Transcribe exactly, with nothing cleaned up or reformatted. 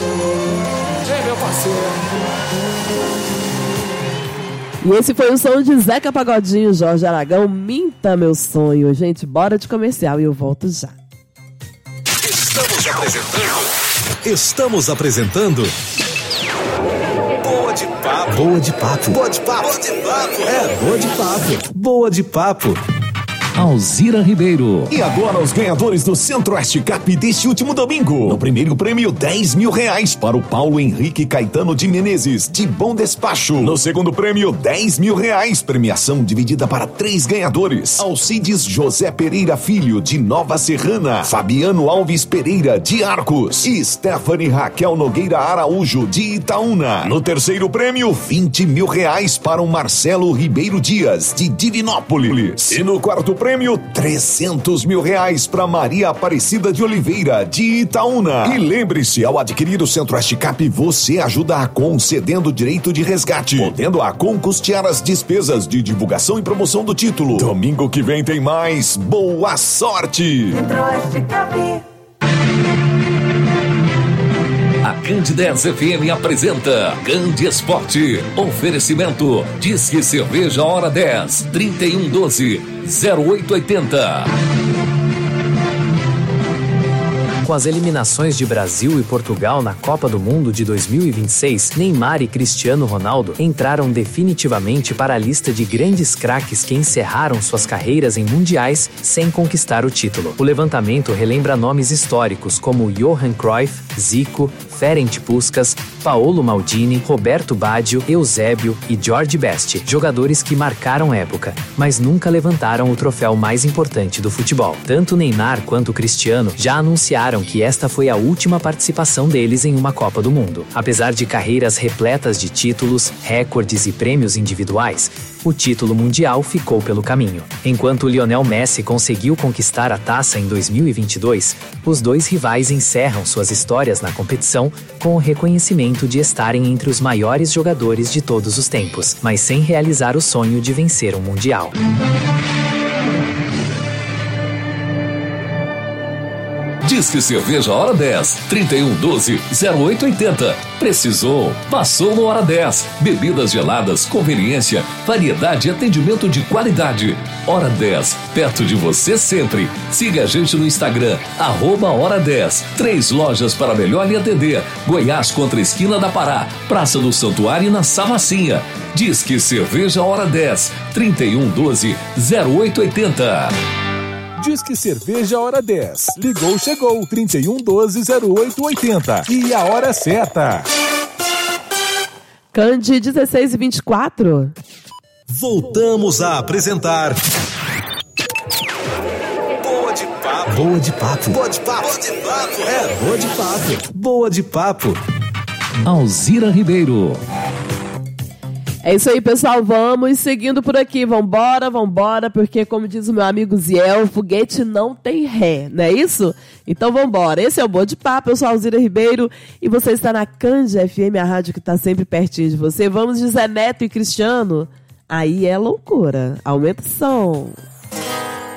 Ei, meu parceiro. E esse foi o som de Zeca Pagodinho, Jorge Aragão, Minta Meu Sonho. Gente, bora de comercial e eu volto já. Estamos apresentando. Estamos apresentando. Boa de Papo. Boa de Papo. Boa de Papo. Boa de Papo. É, Boa de Papo. Boa de Papo. Alzira Ribeiro. E agora os ganhadores do Centro-Oeste Cap deste último domingo. No primeiro prêmio, dez mil reais para o Paulo Henrique Caetano de Menezes, de Bom Despacho. No segundo prêmio, dez mil reais. Premiação dividida para três ganhadores. Alcides José Pereira Filho, de Nova Serrana. Fabiano Alves Pereira, de Arcos. E Stephanie Raquel Nogueira Araújo, de Itaúna. No terceiro prêmio, vinte mil reais para o Marcelo Ribeiro Dias, de Divinópolis. E no quarto prêmio, trezentos mil reais para Maria Aparecida de Oliveira, de Itaúna. E lembre-se, ao adquirir o Centro-Oeste Cap, você ajuda a Acon cedendo o direito de resgate, podendo a Acon custear as despesas de divulgação e promoção do título. Domingo que vem tem mais. Boa sorte! Centro-Oeste Cap. A Candidez F M apresenta Cande Esporte. Oferecimento Disque Cerveja Hora dez, trinta e um doze, zero oito oitenta. Com as eliminações de Brasil e Portugal na Copa do Mundo de dois mil e vinte e seis, Neymar e Cristiano Ronaldo entraram definitivamente para a lista de grandes craques que encerraram suas carreiras em mundiais sem conquistar o título. O levantamento relembra nomes históricos como Johan Cruyff, Zico, Ferenc Puskás, Paolo Maldini, Roberto Baggio, Eusébio e George Best, jogadores que marcaram época, mas nunca levantaram o troféu mais importante do futebol. Tanto Neymar quanto Cristiano já anunciaram que esta foi a última participação deles em uma Copa do Mundo. Apesar de carreiras repletas de títulos, recordes e prêmios individuais, o título mundial ficou pelo caminho. Enquanto Lionel Messi conseguiu conquistar a taça em dois mil e vinte e dois, os dois rivais encerram suas histórias na competição com o reconhecimento de estarem entre os maiores jogadores de todos os tempos, mas sem realizar o sonho de vencer um mundial. Disque Cerveja Hora dez, trinta e um doze, zero oito oitenta. Precisou? Passou no Hora dez. Bebidas geladas, conveniência, variedade e atendimento de qualidade. Hora dez, perto de você sempre. Siga a gente no Instagram, arroba Hora dez. Três lojas para melhor lhe atender. Goiás contra a esquina da Pará, Praça do Santuário e na Samacinha. Disque Cerveja Hora dez, trinta e um doze, zero oito oitenta. Disque Cerveja Hora dez. Ligou, chegou. trinta e um doze, zero oito oitenta. E a hora certa. Cande dezesseis e vinte e quatro. Voltamos a apresentar Boa de Papo. Boa de Papo. Boa de Papo. Boa de Papo. É, Boa de Papo. Boa de Papo. Alzira Ribeiro. É isso aí, pessoal, vamos seguindo por aqui, vambora, vambora, porque como diz o meu amigo Ziel, foguete não tem ré, não é isso? Então vambora, esse é o Boa de Papo, eu sou a Alzira Ribeiro e você está na Cande F M, a rádio que está sempre pertinho de você. Vamos de Zé Neto e Cristiano, aí é loucura, aumenta o som.